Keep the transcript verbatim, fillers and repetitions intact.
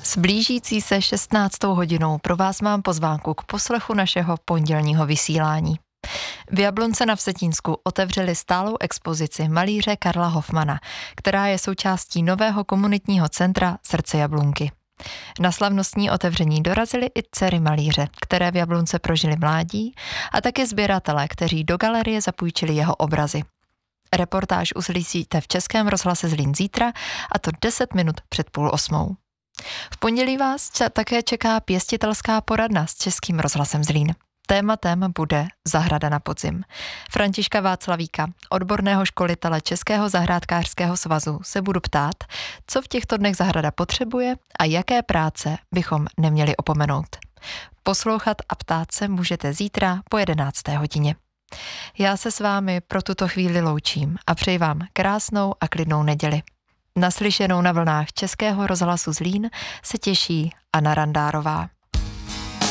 S blížící se šestnáctou hodinou pro vás mám pozvánku k poslechu našeho pondělního vysílání. V Jablonce na Vsetínsku otevřeli stálou expozici malíře Karla Hofmana, která je součástí nového komunitního centra Srdce Jablunky. Na slavnostní otevření dorazily i dcery malíře, které v Jablonce prožili mládí, a také sběratelé, kteří do galerie zapůjčili jeho obrazy. Reportáž uslyšíte v Českém rozhlase Zlín zítra, a to deset minut před půl osmou. V pondělí vás také čeká pěstitelská poradna s Českým rozhlasem Zlín. Tématem bude zahrada na podzim. Františka Václavíka, odborného školitele Českého zahrádkářského svazu, se budu ptát, co v těchto dnech zahrada potřebuje a jaké práce bychom neměli opomenout. Poslouchat a ptát se můžete zítra po jedenácté hodině. Já se s vámi pro tuto chvíli loučím a přeji vám krásnou a klidnou neděli. Naslyšenou na vlnách Českého rozhlasu Zlín se těší Anna Randárová.